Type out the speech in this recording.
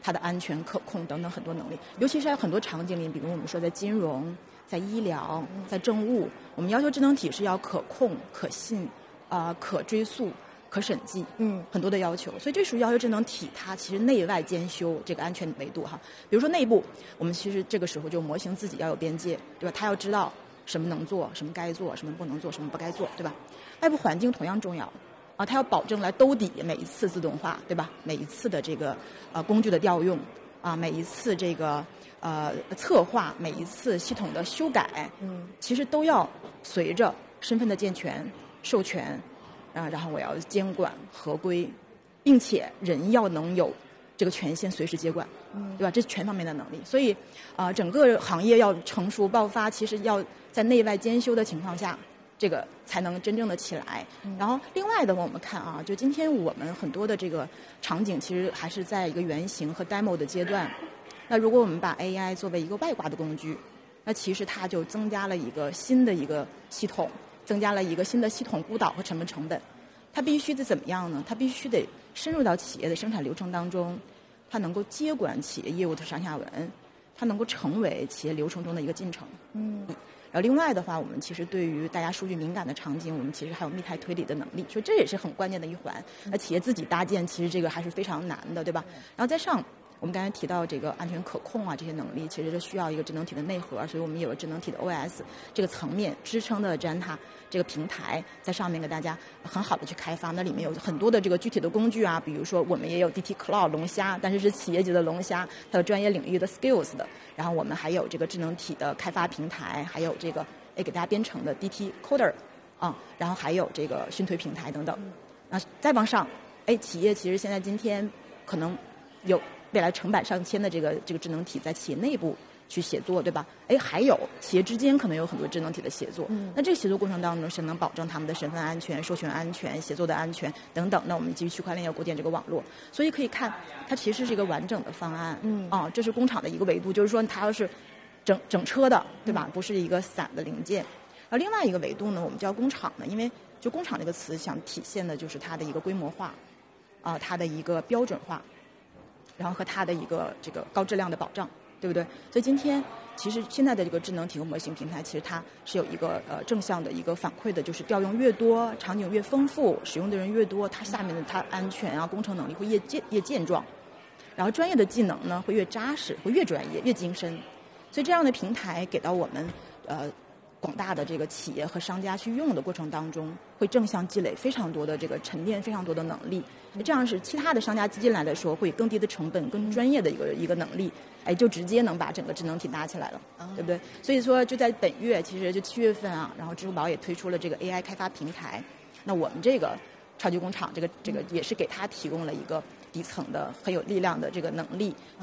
它的安全可控等等很多能力，尤其是在很多场景里，比如我们说在金融、在医疗、在政务，我们要求智能体是要可控、可信、可追溯、可审计，很多的要求，所以这属于要求智能体它其实内外兼修这个安全维度哈。比如说内部，我们其实这个时候就模型自己要有边界，对吧？它要知道什么能做，什么该做，什么不能做，什么不该做，对吧？外部环境同样重要。它要保证来兜底每一次自动化，对吧？每一次的这个工具的调用每一次这个策划，每一次系统的修改，其实都要随着身份的健全、授权然后我要监管合规，并且人要能有这个权限随时接管，对吧？这是全方面的能力。所以整个行业要成熟爆发，其实要在内外兼修的情况下。这个才能真正的起来。然后另外的我们看就今天我们很多的这个场景其实还是在一个原型和 demo 的阶段。那如果我们把 AI 作为一个外挂的工具，那其实它就增加了一个新的一个系统，增加了一个新的系统孤岛和成本。它必须得怎么样呢？它必须得深入到企业的生产流程当中，它能够接管企业业务的上下文，它能够成为企业流程中的一个进程。然后另外的话，我们其实对于大家数据敏感的场景，我们其实还有密态推理的能力，所以这也是很关键的一环。那企业自己搭建，其实这个还是非常难的，对吧？然后再上，我们刚才提到这个安全可控这些能力，其实是需要一个智能体的内核，所以我们有了智能体的 OS 这个层面支撑的 Janta 这个平台，在上面给大家很好的去开发。那里面有很多的这个具体的工具比如说我们也有 DT Cloud 龙虾，但是是企业级的龙虾，它有专业领域的 skills 的。然后我们还有这个智能体的开发平台，还有这个给大家编程的 DT Coder 然后还有这个熏推平台等等。再往上，企业其实现在今天可能有未来成百上千的这个智能体在企业内部去协作，对吧？还有企业之间可能有很多智能体的协作。那这个协作过程当中是能保证他们的身份安全、授权安全、协作的安全等等。那我们基于区块链要构建这个网络，所以可以看它其实是一个完整的方案。这是工厂的一个维度，就是说它要是整车的，对吧？不是一个散的零件。然后另外一个维度呢，我们叫工厂呢，因为就工厂这个词想体现的就是它的一个规模化，它的一个标准化，然后和它的一个这个高质量的保障。对不对？所以今天其实现在的这个智能体和模型平台，其实它是有一个正向的一个反馈的，就是调用越多，场景越丰富，使用的人越多，它下面的它安全工程能力会越健壮，然后专业的技能呢会越扎实，会越专业越精深。所以这样的平台给到我们广大的这个企业和商家去用的过程当中，会正向积累非常多的这个沉淀非常多的能力。这样是其他的商家进来的时候会更低的成本、更专业的一个能力，就直接能把整个智能体搭起来了，对不对？所以说就在本月，其实就7月份然后支付宝也推出了这个 AI 开发平台。那我们这个超级工厂这个也是给它提供了一个底层的很有力量的这个能力。